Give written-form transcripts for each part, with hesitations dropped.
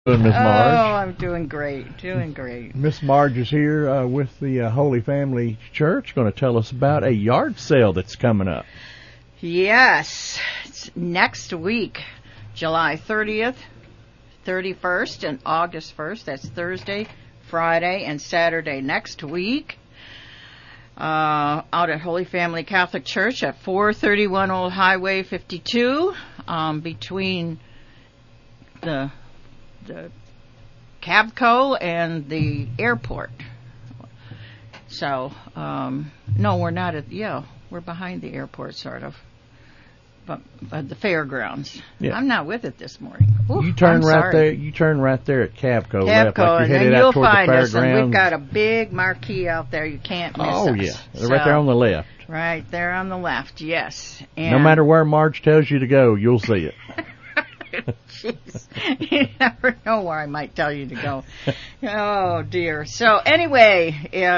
Miss Marge. Oh, I'm doing great. Miss Marge is here with the Holy Family Church, going to tell us about a yard sale that's coming up. Yes, it's next week, July 30th, 31st, and August 1st. That's Thursday, Friday, and Saturday next week. Out at Holy Family Catholic Church at 431 Old Highway 52, between the Cavco and the airport. So, no, we're not we're behind the airport, sort of. But the fairgrounds. Yeah. I'm not with it this morning. Oof, you turn there. You turn right there at Cavco. Left, like you're and you'll find the us. And we've got a big marquee out there. You can't miss us. Oh yeah, right there on the left. Right there on the left. Yes. And no matter where Marge tells you to go, you'll see it. Jeez. You never know where I might tell you to go. Oh dear. So anyway,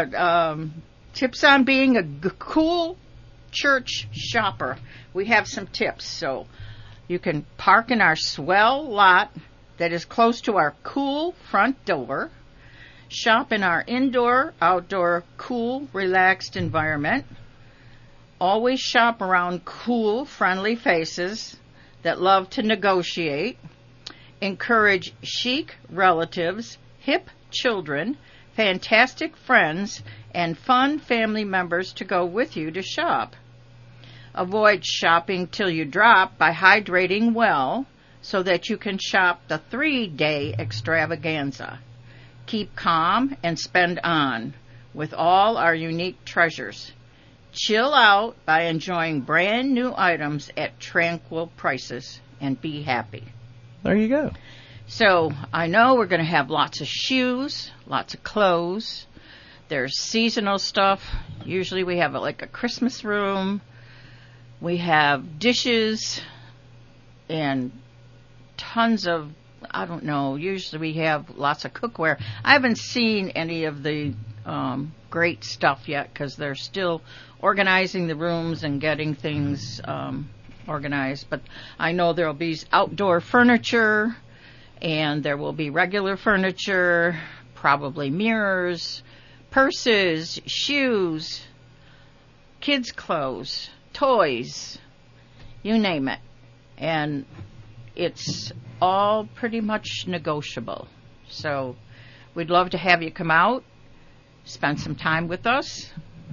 tips on being a cool church shopper. We have some tips. So you can park in our swell lot that is close to our cool front door. Shop in our indoor, outdoor, cool, relaxed environment. Always shop around cool, friendly faces that love to negotiate. Encourage chic relatives, hip children, fantastic friends, and fun family members to go with you to shop. Avoid shopping till you drop by hydrating well so that you can shop the 3-day extravaganza. Keep calm and spend on with all our unique treasures. Chill out by enjoying brand new items at tranquil prices and be happy. There you go. So I know we're going to have lots of shoes, lots of clothes. There's seasonal stuff. Usually we have like a Christmas room. We have dishes and tons of, I don't know, usually we have lots of cookware. I haven't seen any of the great stuff yet because they're still organizing the rooms and getting things organized. But I know there will be outdoor furniture and there will be regular furniture, probably mirrors, purses, shoes, kids' clothes, toys, you name it. And it's all pretty much negotiable. So we'd love to have you come out, spend some time with us,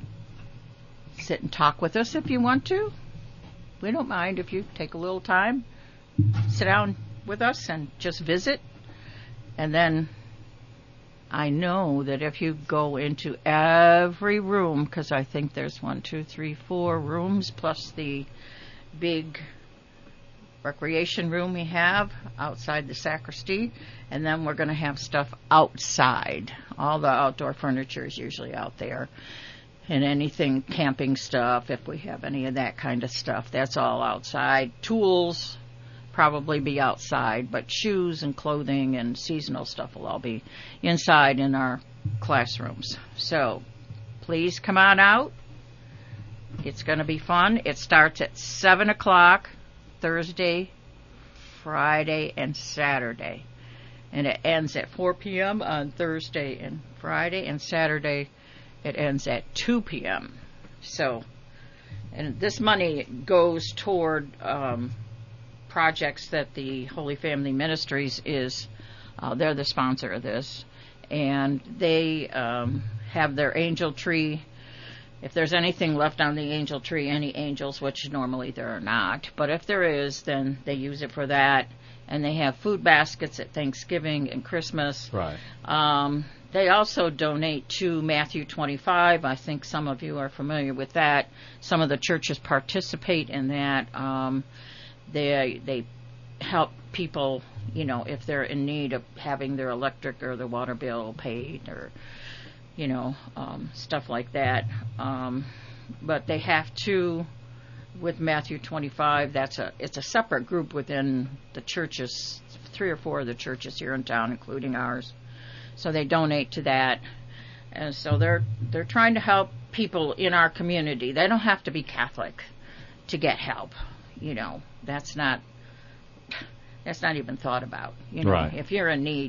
sit and talk with us if you want to. We don't mind if you take a little time, sit down with us and just visit. And then I know that if you go into every room, because I think there's 4 rooms plus the big recreation room we have outside the sacristy, and then we're going to have stuff outside. All the outdoor furniture is usually out there, and anything camping stuff, if we have any of that kind of stuff, that's all outside. Tools probably be outside, but shoes and clothing and seasonal stuff will all be inside in our classrooms. So please come on out. It's going to be fun. It starts at 7 o'clock Thursday, Friday, and Saturday. And it ends at 4 p.m. on Thursday and Friday, and Saturday it ends at 2 p.m. So, and this money goes toward projects that the Holy Family Ministries is, they're the sponsor of this, and they have their angel tree. If there's anything left on the angel tree, any angels, which normally there are not, but if there is, then they use it for that. And they have food baskets at Thanksgiving and Christmas. Right. They also donate to Matthew 25. I think some of you are familiar with that. Some of the churches participate in that. They help people, if they're in need of having their electric or their water bill paid, or stuff like that. But they have to, with Matthew 25, it's a separate group within the churches, 3 or 4 of the churches here in town, including ours. So they donate to that. And so they're trying to help people in our community. They don't have to be Catholic to get help. That's not That's not even thought about. You know, Right. if you're in need,